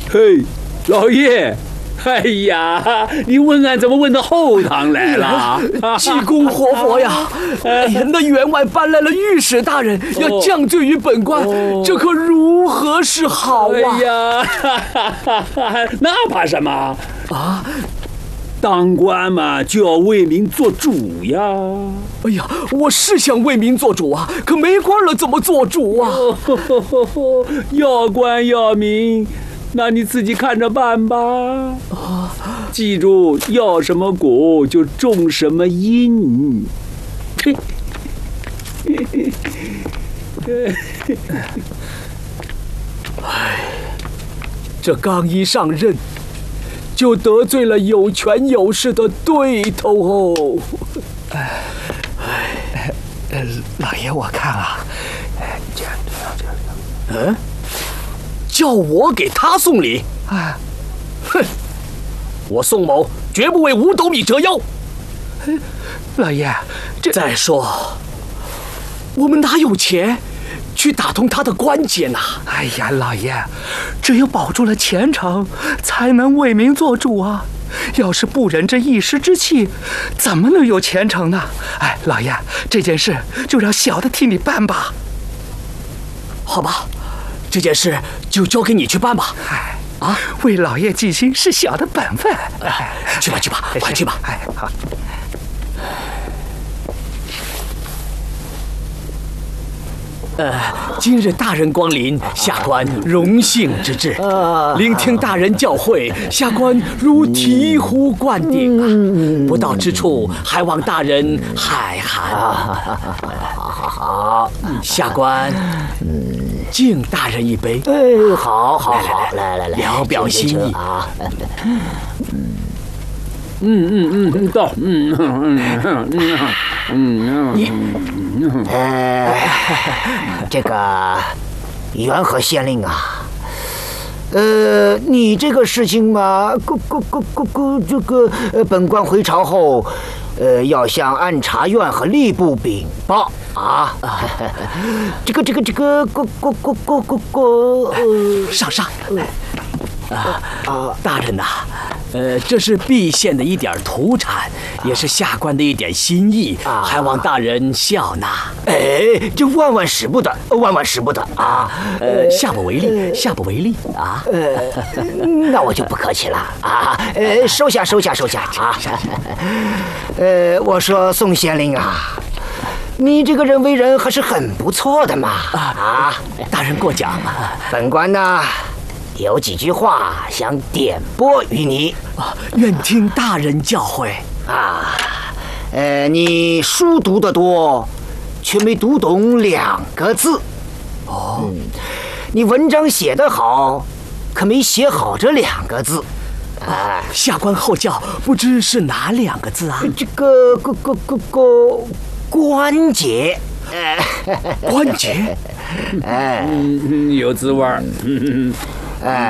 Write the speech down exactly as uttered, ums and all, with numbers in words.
嘿，老爷。哎呀，你问案怎么问到后堂来了？ 济公活佛呀！哎呀，那员外搬来了御史大人，要降罪于本官，哦、这可如何是好啊？ 哎呀，哈哈哈哈那怕什么啊？当官嘛，就要为民做主呀！ 哎呀，我是想为民做主啊，可没官了怎么做主啊？ 哦、要官要民。那你自己看着办吧。啊，记住，要什么果就种什么因。 哎，这刚一上任，就得罪了有权有势的对头哦。 哎，哎，呃，老爷，我看啊，哎，这样这样这样这样， 嗯。叫我给他送礼啊！ 哼，我宋某绝不为五斗米折腰。 老爷，这再说，我们哪有钱去打通他的关节呢？ 哎呀，老爷，只有保住了前程，才能为民做主啊！要是不忍这一时之气，怎么能有前程呢？哎，老爷，这件事就让小的替你办吧。 好吧。这件事就交给你去办吧。 哎，啊，为老爷尽心是小的本分。 哎，去吧去吧，快去吧。 哎，好。 呃，今日大人光临，下官荣幸之至。聆听大人教诲，下官如醍醐灌顶啊！不到之处，还望大人海涵。 好好好， 下官敬大人一杯。 哎，好，好，好，来来来， 聊表心意啊。 嗯嗯嗯，到，嗯嗯嗯嗯嗯， 你，呃，这个元和县令啊，呃，你这个事情嘛，咕咕咕咕咕，这个呃，本官回朝后，呃，要向按察院和吏部禀报啊。这个这个这个，咕咕咕咕咕咕， 呃，上上来。啊啊，大人呐、啊，呃，这是蓟县的一点土产，也是下官的一点心意，啊、还望大人笑纳。 哎，这万万使不得，万万使不得啊！ 呃，下不为例，呃、下不为例啊！ 呃，那我就不客气了啊！呃，收下，收下，收下啊！呃，我说宋县令啊，你这个人为人还是很不错的嘛！啊， 大人过奖。 本官呢，有几句话想点拨于你啊，愿听大人教诲啊。呃，你书读得多，却没读懂两个字。哦、嗯，你文章写得好，可没写好这两个字。 啊，下官后教，不知是哪两个字啊？ 这个个个个个关节。 关节， 哎，嗯，有滋味儿。 哎。